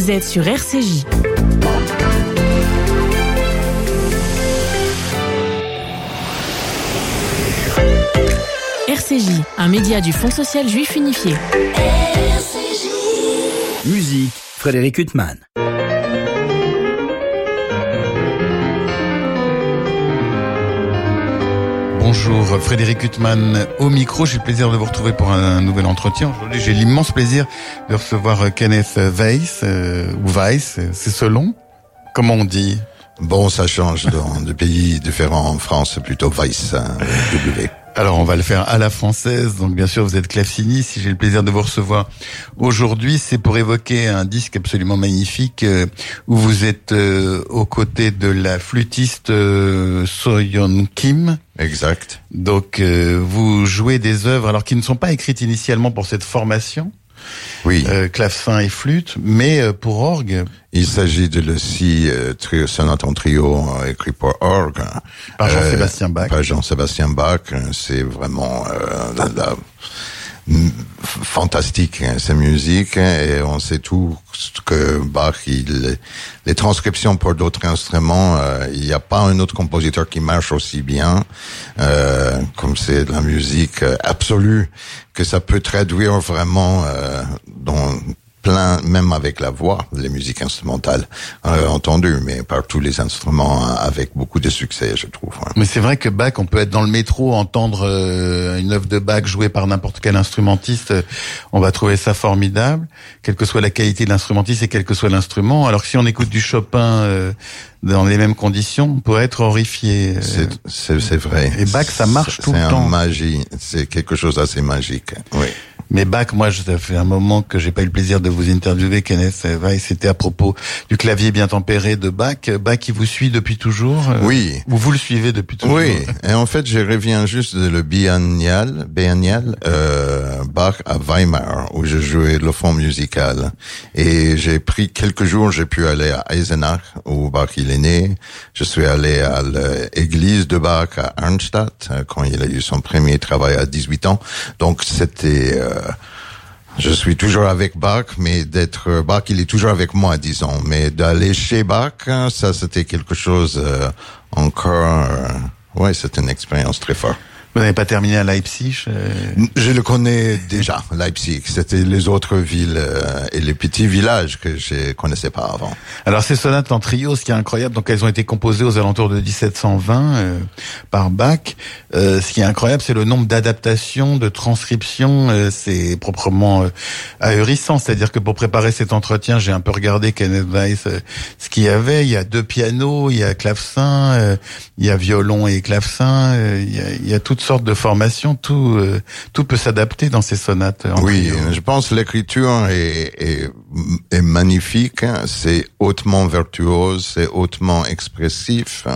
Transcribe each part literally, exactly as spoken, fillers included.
Vous êtes sur R C J. R C J, un média du Fonds social juif unifié. R C J. Musique, Frédéric Huttman. Bonjour, Frédéric Huttman au micro. J'ai le plaisir de vous retrouver pour un nouvel entretien. Aujourd'hui, j'ai l'immense plaisir de recevoir Kenneth Weiss, euh, ou Weiss, c'est selon. Comment on dit? Bon, ça change dans de pays différents. En France, c'est plutôt Weiss, hein, W. Alors, on va le faire à la française. Donc, bien sûr, vous êtes claveciniste. Si j'ai le plaisir de vous recevoir aujourd'hui, c'est pour évoquer un disque absolument magnifique euh, où vous êtes euh, aux côtés de la flûtiste euh, So-Yeon Kim. Exact. Donc, euh, vous jouez des œuvres alors qui ne sont pas écrites initialement pour cette formation. Oui. Euh, clavecin et flûte, mais euh, pour orgue. Il s'agit de le si euh, trio, sonate en trio euh, écrit pour orgue. Par Jean-Sébastien Bach. Par Jean-Sébastien Bach. C'est vraiment euh, la, la, fantastique, hein, sa musique, et on sait tout que Bach, il, les transcriptions pour d'autres instruments, euh, il n'y a pas un autre compositeur qui marche aussi bien, euh, comme c'est de la musique absolue, que ça peut traduire vraiment euh, dans plein, même avec la voix, les musiques instrumentales, euh, entendues, mais par tous les instruments avec beaucoup de succès, je trouve. Ouais. Mais c'est vrai que Bach, on peut être dans le métro, entendre euh, une œuvre de Bach jouée par n'importe quel instrumentiste, euh, on va trouver ça formidable, quelle que soit la qualité de l'instrumentiste et quel que soit l'instrument. Alors que si on écoute du Chopin euh, dans les mêmes conditions, on pourrait être horrifié. Euh, c'est, c'est, c'est vrai. Et Bach, ça marche c'est, tout le temps. C'est une magie, c'est quelque chose d'assez magique. Oui. Mais Bach, moi, ça fait un moment que j'ai pas eu le plaisir de vous interviewer, Kenneth Weiss. C'était à propos du clavier bien tempéré de Bach. Bach, il vous suit depuis toujours? Oui. Ou vous le suivez depuis toujours? Oui. Et en fait, je reviens juste de le biennial, biennial, euh, Bach à Weimar, où je jouais le fond musical. Et j'ai pris quelques jours, j'ai pu aller à Eisenach, où Bach il est né. Je suis allé à l'église de Bach à Arnstadt, quand il a eu son premier travail à dix-huit ans. Donc, c'était, euh, je suis toujours avec Bach, mais d'être Bach, il est toujours avec moi, disons. Mais d'aller chez Bach, ça, c'était quelque chose euh, encore. Euh, ouais, c'est une expérience très forte. Vous n'avez pas terminé à Leipzig? euh... Je le connais déjà, Leipzig. C'était les autres villes euh, et les petits villages que je connaissais pas avant. Alors ces sonates en trio, ce qui est incroyable, donc elles ont été composées aux alentours de dix-sept cent vingt euh, par Bach. Euh, ce qui est incroyable, c'est le nombre d'adaptations, de transcriptions. Euh, c'est proprement euh, ahurissant. C'est-à-dire que pour préparer cet entretien, j'ai un peu regardé Kenneth Weiss, euh, ce qu'il y avait. Il y a deux pianos, il y a clavecin, euh, il y a violon et clavecin. Euh, il y a, il y a toutes sorte de formation, tout euh, tout peut s'adapter dans ces sonates. En oui, trio. Je pense que l'écriture est, est, est magnifique, c'est hautement virtuose, c'est hautement expressif,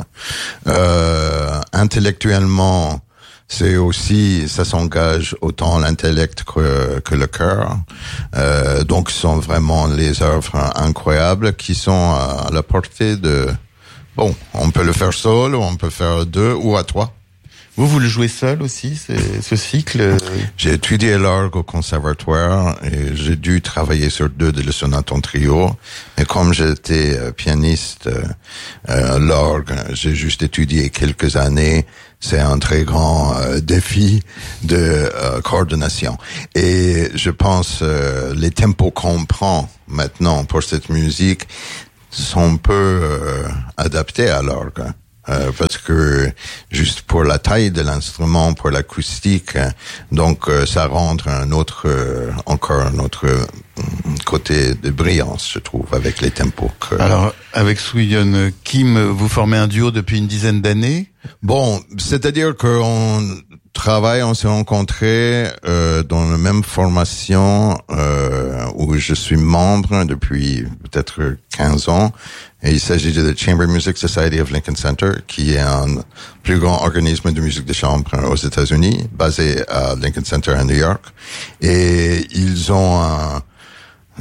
euh, intellectuellement. C'est aussi, ça s'engage autant l'intellect que, que le cœur. Euh, donc, ce sont vraiment les œuvres incroyables qui sont à la portée de. Bon, on peut le faire seul, ou on peut faire deux ou à trois. Vous, vous le jouez seul aussi, c'est, ce cycle? J'ai étudié l'orgue au conservatoire et j'ai dû travailler sur deux de les sonates en trio. Mais comme j'étais euh, pianiste, euh, euh, l'orgue, j'ai juste étudié quelques années. C'est un très grand euh, défi de euh, coordination. Et je pense euh, les tempos qu'on prend maintenant pour cette musique sont peu euh, adaptés à l'orgue. Euh, parce que juste pour la taille de l'instrument, pour l'acoustique, donc euh, ça rentre un autre, euh, encore un autre euh, côté de brillance, je trouve, avec les tempos. Que... Alors, avec So-Yeon Kim, vous formez un duo depuis une dizaine d'années? Bon, c'est-à-dire qu'on travaille, on s'est rencontrés euh, dans la même formation euh, où je suis membre depuis peut-être quinze ans. Et il s'agit de la Chamber Music Society of Lincoln Center, qui est un plus grand organisme de musique de chambre aux États-Unis, basé à Lincoln Center à New York. Et ils ont un,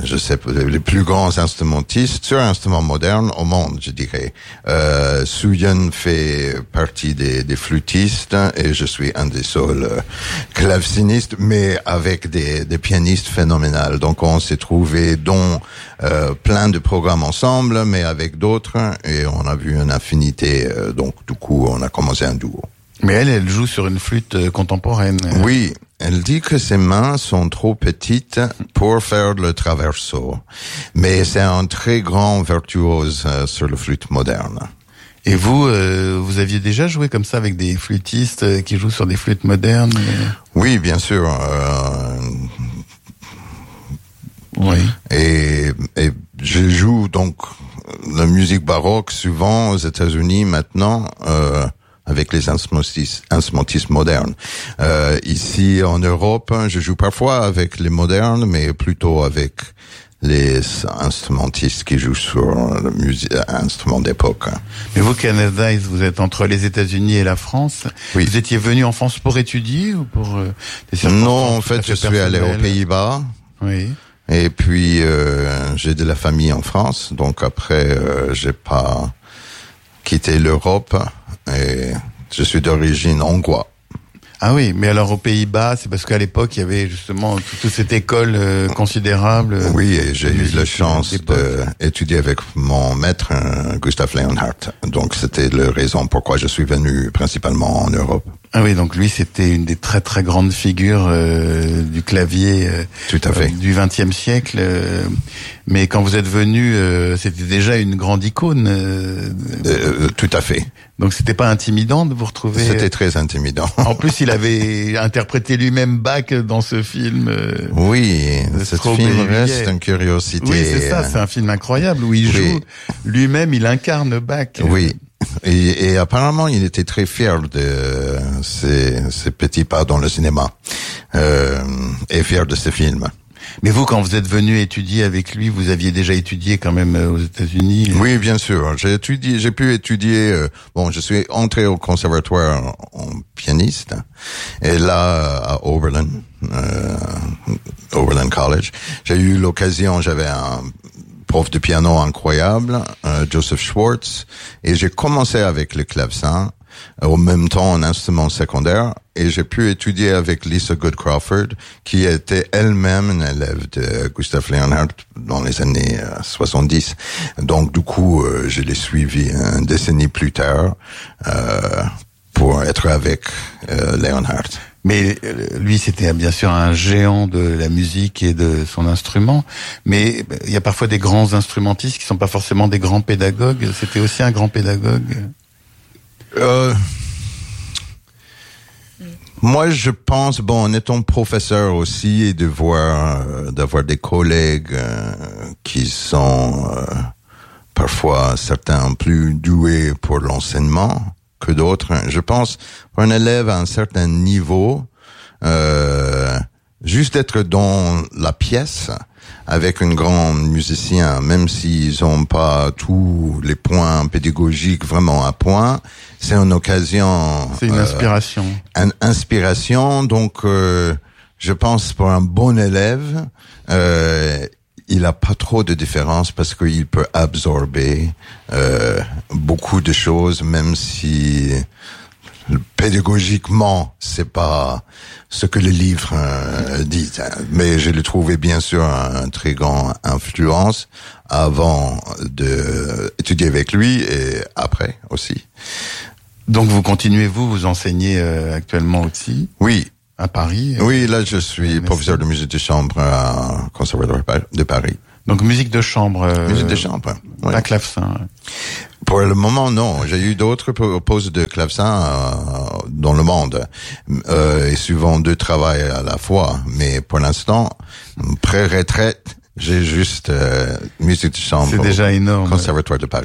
je sais, les plus grands instrumentistes sur instruments modernes au monde, je dirais. Euh, Soo-Hyun fait partie des, des flûtistes et je suis un des seuls euh, clavecinistes, mais avec des, des pianistes phénoménales. Donc on s'est trouvé dont euh, plein de programmes ensemble, mais avec d'autres, et on a vu une affinité. Euh, donc du coup, on a commencé un duo. Mais elle, elle joue sur une flûte euh, contemporaine. Oui. Elle dit que ses mains sont trop petites pour faire le traverso. Mais c'est un très grand virtuose euh, sur le flûte moderne. Et vous, euh, vous aviez déjà joué comme ça avec des flûtistes euh, qui jouent sur des flûtes modernes? Oui, bien sûr. Euh... Oui. Et, et je joue donc la musique baroque souvent aux États-Unis maintenant, euh, avec les instrumentistes, instrumentistes modernes. Euh, ici en Europe, je joue parfois avec les modernes, mais plutôt avec les instrumentistes qui jouent sur le musique, instrument d'époque. Mais vous, Canada, vous êtes entre les États-Unis et la France. Oui. Vous étiez venu en France pour étudier ou pour euh, des circonstances? Non, en fait, je suis allé aux Pays-Bas. Oui. Et puis euh, j'ai de la famille en France, donc après euh, j'ai pas quitté l'Europe et je suis d'origine hongroise. Ah oui, mais alors aux Pays-Bas, c'est parce qu'à l'époque il y avait justement toute, toute cette école euh, considérable. Oui, et j'ai eu la chance d'étudier avec mon maître euh, Gustav Leonhardt. Donc c'était la raison pourquoi je suis venu principalement en Europe. Ah oui, donc lui c'était une des très très grandes figures euh, du clavier euh, Tout à fait. Euh, du vingtième siècle. Euh, mais quand vous êtes venu, euh, c'était déjà une grande icône. Euh, euh, tout à fait. Donc c'était pas intimidant de vous retrouver. C'était très intimidant. En plus, il avait interprété lui-même Bach dans ce film. Euh, oui, ce film reste une curiosité. Oui, c'est ça, c'est un film incroyable où il oui. joue lui-même, il incarne Bach. Oui. Et, et apparemment, il était très fier de ses, ses petits pas dans le cinéma euh, et fier de ce film. Mais vous, quand vous êtes venu étudier avec lui, vous aviez déjà étudié quand même aux États-Unis? Oui, bien sûr. J'ai étudié, j'ai pu étudier. Euh, bon, je suis entré au conservatoire en, en pianiste, et là à Oberlin, euh, Oberlin College, j'ai eu l'occasion. J'avais un prof de piano incroyable, euh, Joseph Schwartz, et j'ai commencé avec le clavecin, au même temps un instrument secondaire, et j'ai pu étudier avec Lisa Good Crawford, qui était elle-même une élève de Gustav Leonhardt dans les années euh, soixante-dix. Donc du coup, euh, je l'ai suivi une décennie plus tard euh, pour être avec euh, Leonhardt. Mais lui, c'était bien sûr un géant de la musique et de son instrument. Mais il y a parfois des grands instrumentistes qui sont pas forcément des grands pédagogues. C'était aussi un grand pédagogue. Euh, moi, je pense, bon, en étant professeur aussi, et de voir, euh, d'avoir des collègues euh, qui sont euh, parfois certains plus doués pour l'enseignement que d'autres. Je pense, pour un élève à un certain niveau, euh, juste être dans la pièce avec un grand musicien, même s'ils n'ont pas tous les points pédagogiques vraiment à point, c'est une occasion. C'est une euh, inspiration. Une inspiration. Donc, euh, je pense pour un bon élève, euh, il a pas trop de différence parce qu'il peut absorber euh, beaucoup de choses, même si pédagogiquement c'est pas ce que les livres euh, disent. Mais je l'ai trouvé bien sûr un, un très grand influence avant de étudier avec lui et après aussi. Donc vous continuez, vous, vous enseignez euh, actuellement aussi? Oui. À Paris? Oui, là je suis professeur de musique de chambre à Conservatoire de Paris. Donc musique de chambre. Euh, musique de chambre. Oui. Pas clavecin. Pour le moment, non. J'ai eu d'autres postes de clavecin euh, dans le monde, euh, et souvent deux travails à la fois. Mais pour l'instant, pré-retraite, j'ai juste euh, musique de chambre. C'est déjà énorme. Conservatoire de Paris.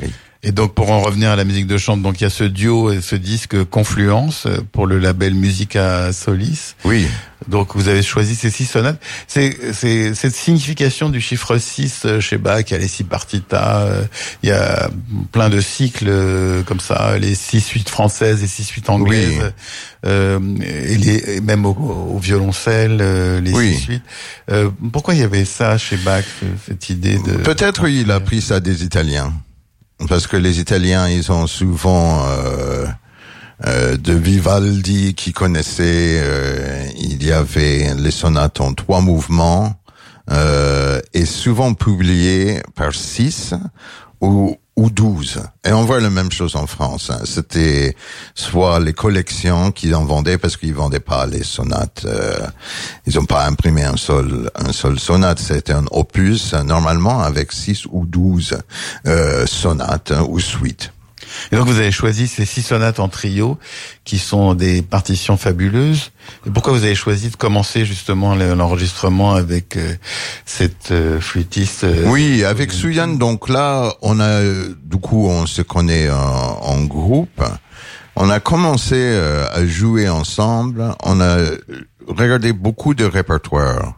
Et donc, pour en revenir à la musique de chambre, donc il y a ce duo et ce disque Confluence pour le label Musica Solis. Oui. Donc, vous avez choisi ces six sonates. C'est, c'est cette signification du chiffre six chez Bach. Il y a les six partita, il y a plein de cycles comme ça, les six suites françaises, les six suites anglaises, oui. euh, et, les, et même au, au violoncelle, les oui. six suites. Euh, pourquoi il y avait ça chez Bach, cette idée de... Peut-être il a pris ça des Italiens. Parce que les Italiens, ils ont souvent euh, euh, de Vivaldi qui connaissaient. Euh, il y avait les sonates en trois mouvements euh, et souvent publiées par six ou ou douze. Et on voit la même chose en France. Hein. C'était soit les collections qui en vendaient parce qu'ils vendaient pas les sonates. Euh, ils ont pas imprimé un seul un seul sonate. C'était un opus normalement avec six ou douze euh, sonates hein, ou suites. Et donc vous avez choisi ces six sonates en trio qui sont des partitions fabuleuses. Et pourquoi vous avez choisi de commencer justement l'enregistrement avec euh, cette euh, flûtiste euh, Oui, avec Suyan. Donc là, on a du coup on se connaît en, en groupe. On a commencé euh, à jouer ensemble. On a regardé beaucoup de répertoires.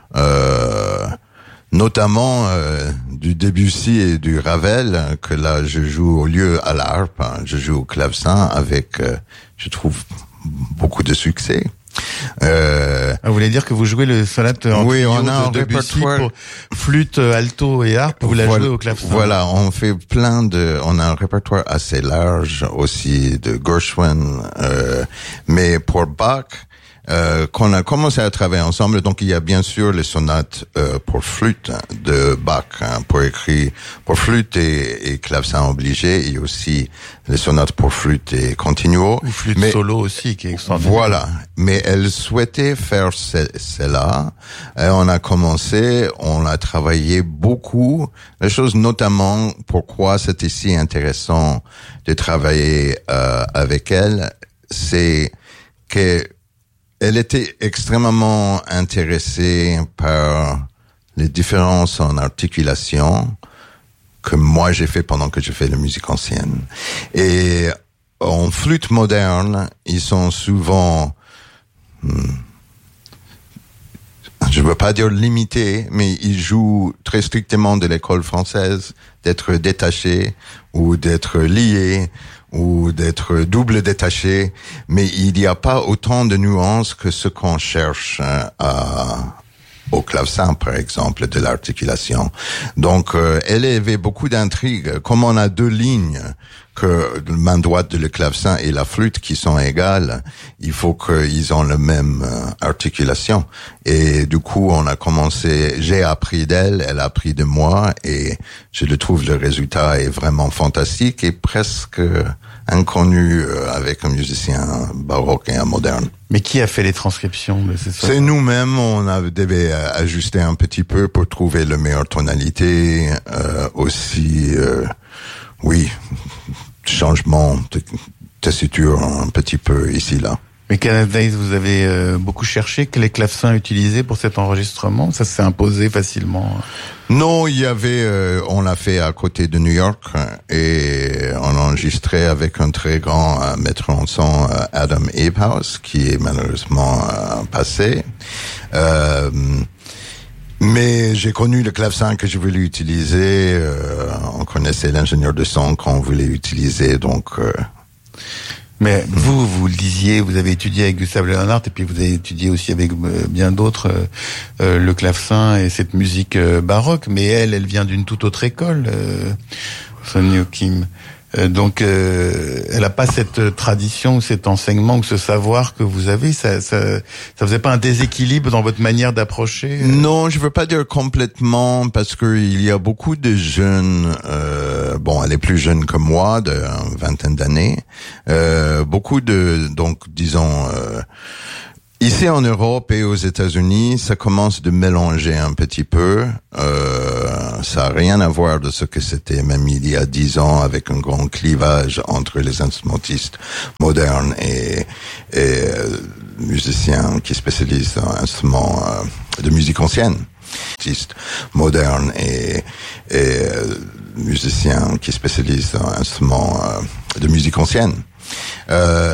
Euh, notamment euh, du Debussy et du Ravel, que là je joue au lieu à la harpe, hein, je joue au clavecin avec, euh, je trouve, beaucoup de succès. Euh, ah, vous voulez dire que vous jouez le sonate en oui, trio on a de Debussy pour flûte, alto et harpe, vous la voilà, jouez au clavecin. Voilà, on fait plein de, on a un répertoire assez large aussi de Gershwin, euh, mais pour Bach, Euh, qu'on a commencé à travailler ensemble, donc il y a bien sûr les sonates euh, pour flûte de Bach, hein, pour écrit pour flûte et, et clavecin obligé, et aussi les sonates pour flûte et continuo. Ou flûte mais, solo aussi, qui est extraordinaire. Voilà, mais elle souhaitait faire ce, cela, et on a commencé, on a travaillé beaucoup, les choses notamment pourquoi c'était si intéressant de travailler euh, avec elle, c'est que elle était extrêmement intéressée par les différences en articulation que moi j'ai fait pendant que je fais la musique ancienne. Et en flûte moderne, ils sont souvent, hmm, je veux pas dire limités, mais ils jouent très strictement de l'école française, d'être détachés ou d'être liés, ou d'être double détaché, mais il n'y a pas autant de nuances que ce qu'on cherche à, au clavecin, par exemple, de l'articulation. Donc, euh, elle avait beaucoup d'intrigues. Comme on a deux lignes, que la main droite de le clavecin et la flûte qui sont égales, il faut qu'ils ont la même euh, articulation. Et du coup, on a commencé, j'ai appris d'elle, elle a appris de moi, et je le trouve le résultat est vraiment fantastique et presque inconnu euh, avec un musicien baroque et un moderne. Mais qui a fait les transcriptions de ces C'est nous-mêmes, on a devait ajuster un petit peu pour trouver la meilleure tonalité, euh, aussi, euh, oui, changement de tessiture un petit peu ici là. Mais Canadaise, vous avez euh, beaucoup cherché que les clavecins utilisés pour cet enregistrement, ça s'est imposé facilement? Non, il y avait, euh, on l'a fait à côté de New York et on a enregistré avec un très grand euh, metteur en son, euh, Adam Abehouse, qui est malheureusement euh, passé. Euh, mais j'ai connu le clavecin que je voulais utiliser. Euh, on connaissait l'ingénieur de son qu'on voulait utiliser, donc. Euh, Mais vous, vous le disiez, vous avez étudié avec Gustav Leonhardt et puis vous avez étudié aussi avec euh, bien d'autres euh, euh, le clavecin et cette musique euh, baroque. Mais elle, elle vient d'une toute autre école, euh, Son Joachim. Euh, donc, euh, elle n'a pas cette tradition, ou cet enseignement, ou ce savoir que vous avez. Ça, ça, ça faisait pas un déséquilibre dans votre manière d'approcher? euh... Non, je veux pas dire complètement, parce que il y a beaucoup de jeunes. Euh, bon, elle est plus jeune que moi, de une vingtaine d'années. Euh, beaucoup de, donc, disons. Euh, Ici en Europe et aux États-Unis, ça commence de mélanger un petit peu. Euh, ça a rien à voir de ce que c'était même il y a dix ans, avec un grand clivage entre les instrumentistes modernes et, et euh, musiciens qui spécialisent dans instruments euh, de musique ancienne. Artistes modernes et, et euh, musicien qui spécialise dans instruments euh, de musique ancienne. Euh,